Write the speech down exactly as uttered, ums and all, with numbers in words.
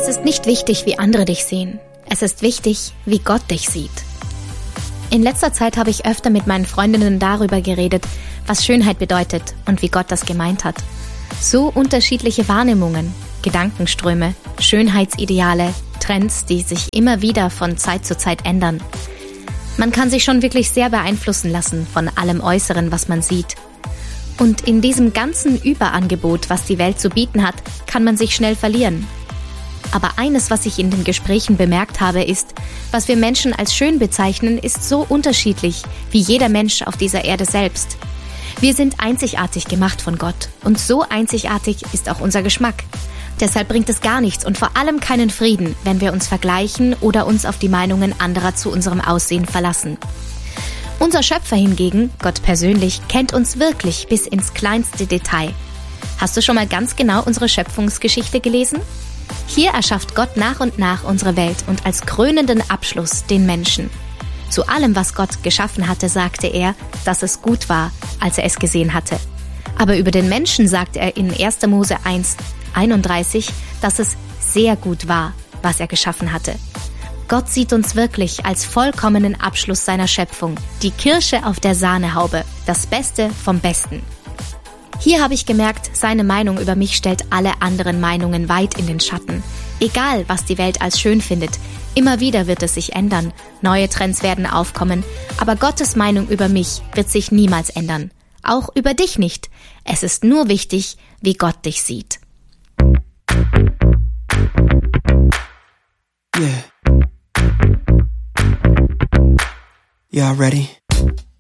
Es ist nicht wichtig, wie andere dich sehen. Es ist wichtig, wie Gott dich sieht. In letzter Zeit habe ich öfter mit meinen Freundinnen darüber geredet, was Schönheit bedeutet und wie Gott das gemeint hat. So unterschiedliche Wahrnehmungen, Gedankenströme, Schönheitsideale, Trends, die sich immer wieder von Zeit zu Zeit ändern. Man kann sich schon wirklich sehr beeinflussen lassen von allem Äußeren, was man sieht. Und in diesem ganzen Überangebot, was die Welt zu bieten hat, kann man sich schnell verlieren. Aber eines, was ich in den Gesprächen bemerkt habe, ist, was wir Menschen als schön bezeichnen, ist so unterschiedlich wie jeder Mensch auf dieser Erde selbst. Wir sind einzigartig gemacht von Gott und so einzigartig ist auch unser Geschmack. Deshalb bringt es gar nichts und vor allem keinen Frieden, wenn wir uns vergleichen oder uns auf die Meinungen anderer zu unserem Aussehen verlassen. Unser Schöpfer hingegen, Gott persönlich, kennt uns wirklich bis ins kleinste Detail. Hast du schon mal ganz genau unsere Schöpfungsgeschichte gelesen? Hier erschafft Gott nach und nach unsere Welt und als krönenden Abschluss den Menschen. Zu allem, was Gott geschaffen hatte, sagte er, dass es gut war, als er es gesehen hatte. Aber über den Menschen sagt er in erster Mose eins einunddreißig, dass es sehr gut war, was er geschaffen hatte. Gott sieht uns wirklich als vollkommenen Abschluss seiner Schöpfung, die Kirsche auf der Sahnehaube, das Beste vom Besten. Hier habe ich gemerkt, seine Meinung über mich stellt alle anderen Meinungen weit in den Schatten. Egal, was die Welt als schön findet, immer wieder wird es sich ändern, neue Trends werden aufkommen, aber Gottes Meinung über mich wird sich niemals ändern. Auch über dich nicht. Es ist nur wichtig, wie Gott dich sieht. Yeah. Y'all ready?